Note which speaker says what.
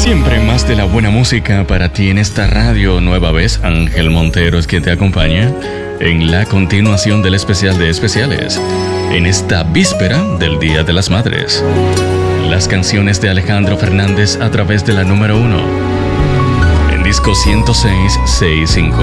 Speaker 1: Siempre más de la buena música para ti en esta radio. Nueva vez, Ángel Montero es quien te acompaña en la continuación del especial de especiales, en esta víspera del Día de las Madres. Las canciones de Alejandro Fernández a través de la número 1 en disco 106.65.